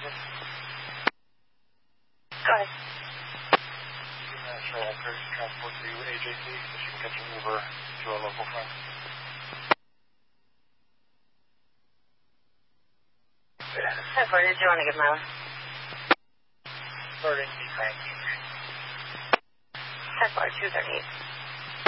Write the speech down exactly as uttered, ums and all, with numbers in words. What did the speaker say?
Go ahead. You can uh, try emergency transport to A J C so she can catch an Uber to a local friend. That's where did you want to get Myla? Starting the nineteen. That's why two thirty-eight.